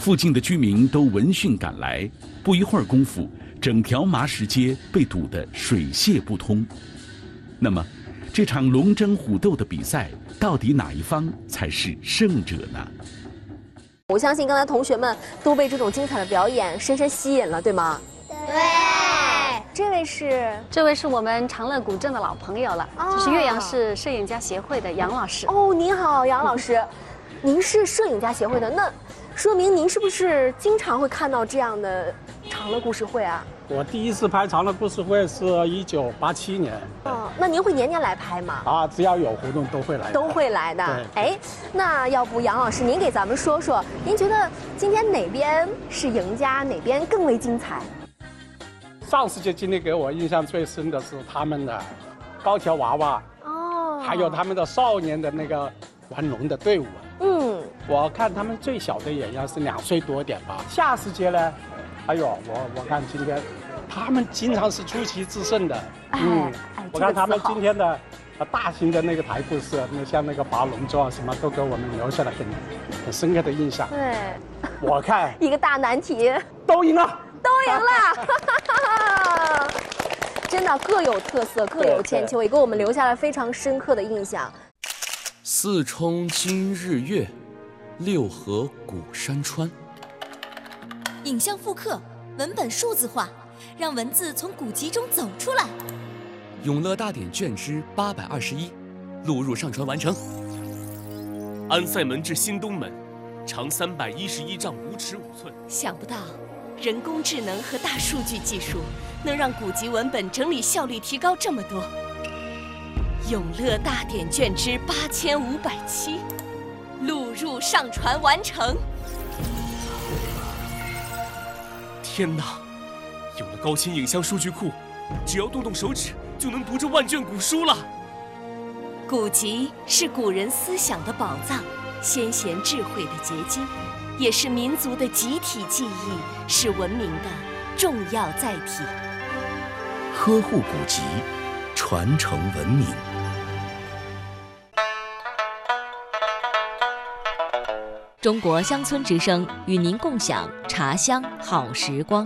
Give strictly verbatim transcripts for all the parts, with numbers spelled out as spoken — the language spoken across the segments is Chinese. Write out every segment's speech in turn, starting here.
附近的居民都闻讯赶来，不一会儿功夫，整条麻石街被堵得水泄不通。那么，这场龙争虎斗的比赛，到底哪一方才是胜者呢？ 我相信刚才同学们都被这种精彩的表演深深吸引了，对吗？ 对。 这位是， 这位是我们长乐古镇的老朋友了， 哦、 就是岳阳市摄影家协会的杨老师。 哦，您好，杨老师，您是摄影家协会的，那说明您是不是经常会看到这样的长乐故事会啊？ 我第一次拍长乐故事会是一九八七年。 哦，那您会年年来拍吗？ 啊，只要有活动都会来。 都会来的。哎，那要不杨老师您给咱们说说，您觉得今天哪边是赢家，哪边更为精彩？ 上世纪经历给我印象最深的是他们的高桥娃娃，哦，还有他们的少年的那个玩龙的队伍。嗯，我看他们最小的演员是两岁多点吧。下世界呢，哎呦，我我看今天他们经常是出奇制胜的。嗯，哎、我看他们今天的大型的那个台故事，那像那个划龙舟啊，什么都给我们留下了很很深刻的印象。 对， 我看一个大难题都赢了。 都赢了，真的各有特色，各有千秋，也给我们留下了非常深刻的印象。 四冲今日月，六合古山川。 影像复刻，文本数字化，让文字从古籍中走出来。 永乐大典卷之八百二十一，录入上传完成。安塞门至新东门，长三百一十一丈五尺五寸。 想不到。人工智能和大数据技术能让古籍文本整理效率提高这么多。永乐大典卷之八千五百七，录入上传完成。 天哪！有了高清影像数据库，只要动动手指就能读这万卷古书了。 古籍是古人思想的宝藏，先贤智慧的结晶。也是民族的集体记忆，是文明的重要载体。 呵护古籍，传承文明。 中国乡村之声与您共享茶乡好时光。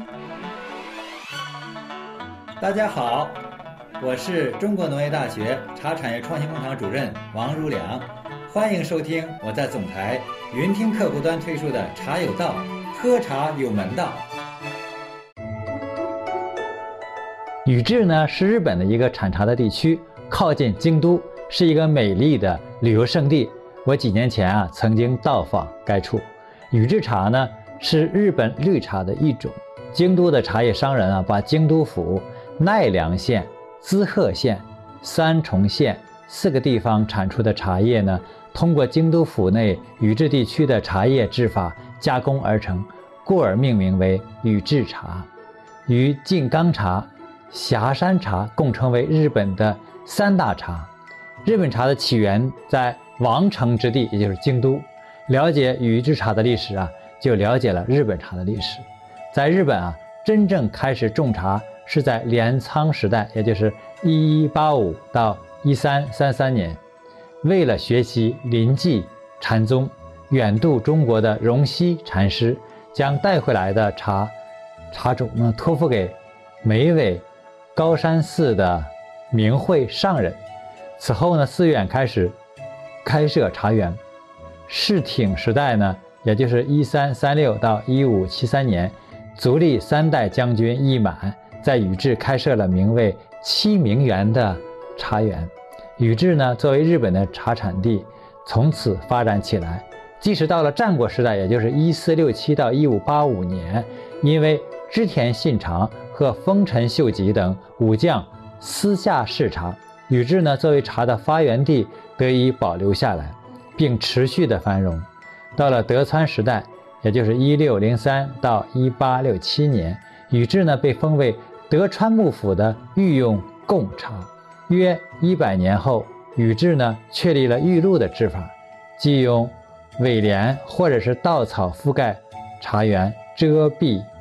大家好，我是中国农业大学茶产业创新工厂主任王如良。欢迎收听我在总台云听客户端推出的茶有道，喝茶有门道。宇治呢是日本的一个产茶的地区，靠近京都，是一个美丽的旅游胜地。我几年前啊曾经到访该处。宇治茶呢是日本绿茶的一种。京都的茶叶商人啊把京都府、奈良县、滋贺县、三重县四个地方产出的茶叶呢，通过京都府内宇治地区的茶叶制法加工而成，故而命名为宇治茶。与静冈茶、狭山茶共称为日本的三大茶。日本茶的起源在王城之地，也就是京都。了解宇治茶的历史啊，就了解了日本茶的历史。在日本啊，真正开始种茶是在镰仓时代，也就是一一八五到一三三三年。为了学习临济禅宗，远渡中国的荣西禅师将带回来的茶茶种呢托付给每位高山寺的明慧上人。此后呢，寺院开始开设茶园。室町时代呢，也就是一三三六到一五七三年，足利三代将军义满在宇治开设了名为七明园的茶园。宇治呢，作为日本的茶产地，从此发展起来。即使到了战国时代，也就是一四六七到一五八五年，因为织田信长和丰臣秀吉等武将私下试茶，宇治呢作为茶的发源地得以保留下来，并持续的繁荣。到了德川时代，也就是一六零三到一八六七年，宇治呢被封为德川幕府的御用贡茶。约一百年后，宇治呢确立了玉露的制法，即用苇莲或者是稻草覆盖茶园，遮蔽